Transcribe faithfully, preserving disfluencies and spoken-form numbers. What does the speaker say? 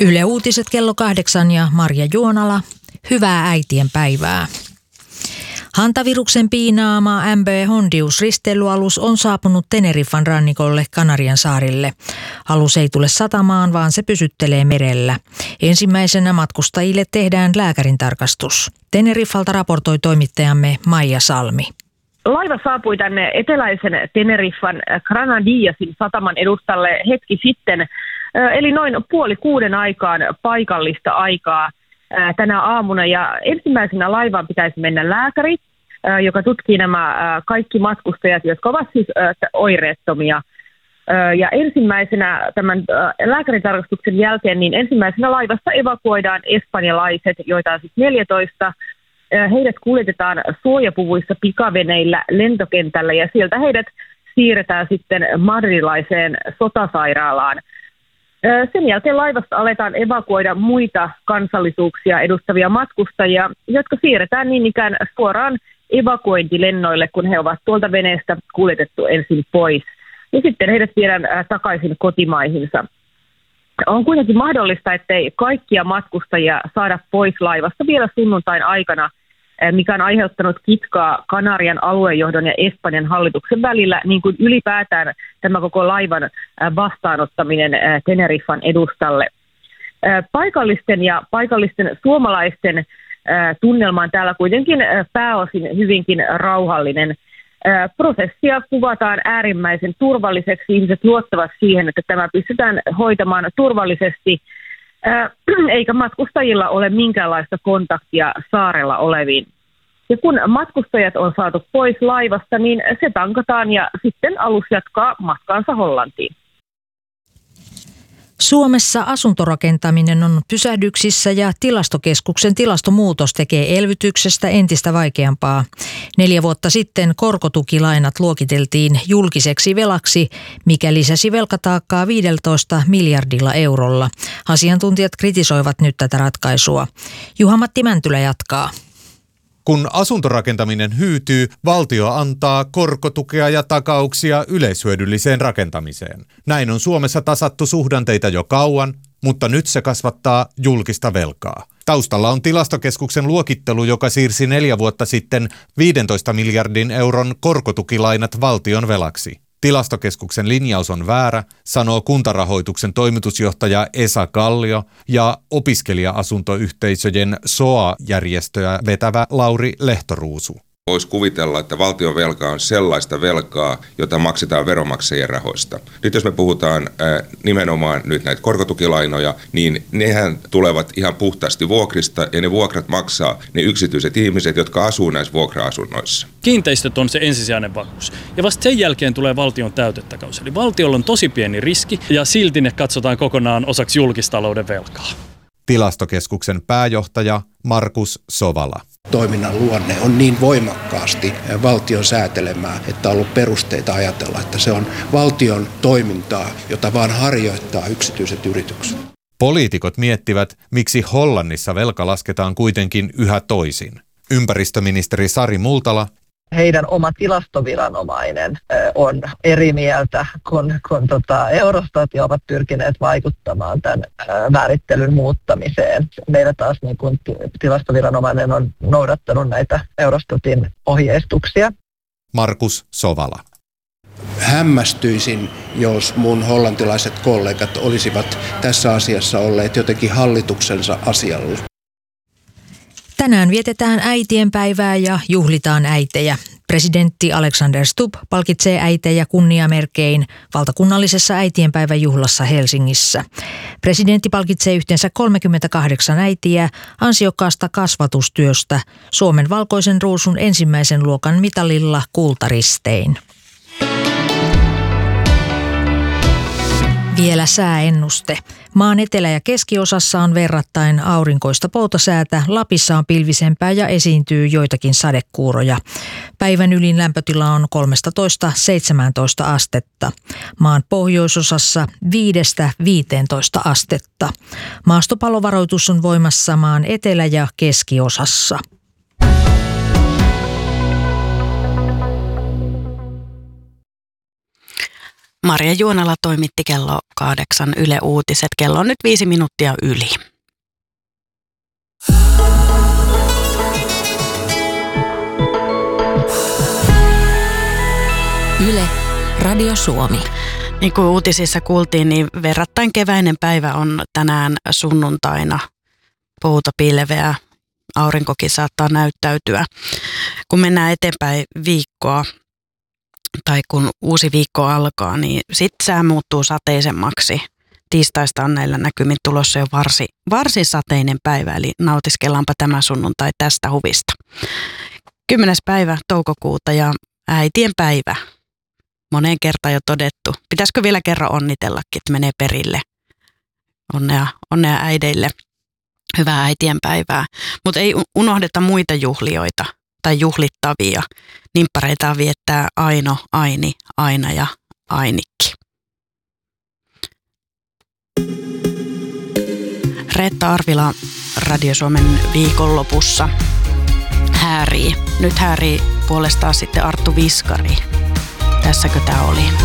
Yle Uutiset kello kahdeksan ja Marja Juonala. Hyvää äitien päivää. Hantaviruksen piinaama M V Hondius risteilyalus on saapunut Teneriffan rannikolle Kanarian saarille. Alus ei tule satamaan, vaan se pysyttelee merellä. Ensimmäisenä matkustajille tehdään lääkärin tarkastus. Teneriffalta raportoi toimittajamme Maija Salmi. Laiva saapui tänne eteläisen Teneriffan Granadillasin sataman edustalle hetki sitten, eli noin puoli kuuden aikaan paikallista aikaa tänä aamuna. Ja ensimmäisenä laivaan pitäisi mennä lääkäri, joka tutkii nämä kaikki matkustajat, jotka ovat siis oireettomia. Ja ensimmäisenä tämän lääkäritarkastuksen jälkeen, niin ensimmäisenä laivasta evakuoidaan espanjalaiset, joita on siis neljätoista. Heidät kuljetetaan suojapuvuissa pikaveneillä lentokentällä ja sieltä heidät siirretään sitten madrilaiseen sotasairaalaan. Sen jälkeen laivasta aletaan evakuoida muita kansallisuuksia edustavia matkustajia, jotka siirretään niin ikään suoraan evakuointilennoille, kun he ovat tuolta veneestä kuljetettu ensin pois. Ja sitten heidät viedään takaisin kotimaihinsa. On kuitenkin mahdollista, ettei kaikkia matkustajia saada pois laivasta vielä sunnuntain aikana, mikä on aiheuttanut kitkaa Kanarian aluejohdon ja Espanjan hallituksen välillä, niin kuin ylipäätään tämä koko laivan vastaanottaminen Teneriffan edustalle. Paikallisten ja paikallisten suomalaisten tunnelma on täällä kuitenkin pääosin hyvinkin rauhallinen. Prosessia kuvataan äärimmäisen turvalliseksi. Ihmiset luottavat siihen, että tämä pystytään hoitamaan turvallisesti, eikä matkustajilla ole minkäänlaista kontaktia saarella oleviin. Ja kun matkustajat on saatu pois laivasta, niin se tankataan ja sitten alus jatkaa matkaansa Hollantiin. Suomessa asuntorakentaminen on pysähdyksissä ja Tilastokeskuksen tilastomuutos tekee elvytyksestä entistä vaikeampaa. Neljä vuotta sitten korkotukilainat luokiteltiin julkiseksi velaksi, mikä lisäsi velkataakkaa viisitoista miljardilla eurolla. Asiantuntijat kritisoivat nyt tätä ratkaisua. Juha-Matti Mäntylä jatkaa. Kun asuntorakentaminen hyytyy, valtio antaa korkotukea ja takauksia yleishyödylliseen rakentamiseen. Näin on Suomessa tasattu suhdanteita jo kauan, mutta nyt se kasvattaa julkista velkaa. Taustalla on Tilastokeskuksen luokittelu, joka siirsi neljä vuotta sitten viisitoista miljardin euron korkotukilainat valtion velaksi. Tilastokeskuksen linjaus on väärä, sanoo Kuntarahoituksen toimitusjohtaja Esa Kallio ja opiskelija-asuntoyhteisöjen S O A-järjestöä vetävä Lauri Lehtoruusu. Voisi kuvitella, että valtion velka on sellaista velkaa, jota maksetaan veronmaksajien rahoista. Nyt jos me puhutaan ää, nimenomaan nyt näitä korkotukilainoja, niin nehän tulevat ihan puhtaasti vuokrista ja ne vuokrat maksaa ne yksityiset ihmiset, jotka asuu näissä vuokra-asunnoissa. Kiinteistöt on se ensisijainen vakuus ja vasta sen jälkeen tulee valtion täytettakaus. Eli valtiolla on tosi pieni riski ja silti ne katsotaan kokonaan osaksi julkistalouden velkaa. Tilastokeskuksen pääjohtaja Markus Sovala. Toiminnan luonne on niin voimakkaasti valtion säätelemää, että on ollut perusteita ajatella, että se on valtion toimintaa, jota vaan harjoittaa yksityiset yritykset. Poliitikot miettivät, miksi Hollannissa velka lasketaan kuitenkin yhä toisin. Ympäristöministeri Sari Multala. Heidän oma tilastoviranomainen on eri mieltä kuin, kuin tota Eurostat ja ovat pyrkineet vaikuttamaan tämän määrittelyn muuttamiseen. Meillä taas niin kuin tilastoviranomainen on noudattanut näitä Eurostatin ohjeistuksia. Markus Sovala. Hämmästyisin, jos mun hollantilaiset kollegat olisivat tässä asiassa olleet jotenkin hallituksensa asialla. Tänään vietetään äitienpäivää ja juhlitaan äitejä. Presidentti Alexander Stubb palkitsee äitejä kunniamerkein valtakunnallisessa äitienpäiväjuhlassa Helsingissä. Presidentti palkitsee yhteensä kolmekymmentäkahdeksan äitiä ansiokkaasta kasvatustyöstä Suomen valkoisen ruusun ensimmäisen luokan mitalilla kultaristein. Vielä sääennuste. Maan etelä- ja keskiosassa on verrattain aurinkoista poutasäätä, Lapissa on pilvisempää ja esiintyy joitakin sadekuuroja. Päivän ylin lämpötila on kolmetoista seitsemäntoista astetta. Maan pohjoisosassa viidestä viiteentoista astetta. Maastopallovaroitus on voimassa maan etelä- ja keskiosassa. Marja Juonala toimitti kello kahdeksan Yle Uutiset. Kello on nyt viisi minuuttia yli. Yle, Radio Suomi. Niin kuin uutisissa kuultiin, niin verrattain keväinen päivä on tänään sunnuntaina. Pouta pilveä, aurinkokin saattaa näyttäytyä. Kun mennään eteenpäin viikkoa, tai kun uusi viikko alkaa, niin sitten sää muuttuu sateisemmaksi. Tiistaista on näillä näkymin tulossa jo varsin, varsin sateinen päivä, eli nautiskellaanpa tämä sunnuntai tästä huvista. Kymmenes päivä toukokuuta ja äitien päivä. Moneen kertaan jo todettu. Pitäisikö vielä kerran onnitellakin, että menee perille? Onnea, onnea äideille. Hyvää äitien päivää. Mutta ei unohdeta muita juhlioita tai juhlittavia. Nimppareita viettää Aino, Aini, Aina ja Ainikki. Reetta Arvila Radio Suomen viikonlopussa häärii. Nyt häärii puolestaan sitten Arttu Viskari. Tässäkö tämä oli?